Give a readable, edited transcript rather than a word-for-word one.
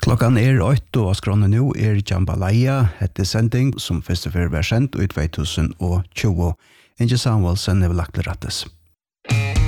Klokkan 8 og skrånne nå Jambalaya, etter sending som først og fremst var sendt i 2020. Inge Samuelsen har lagt til rettes.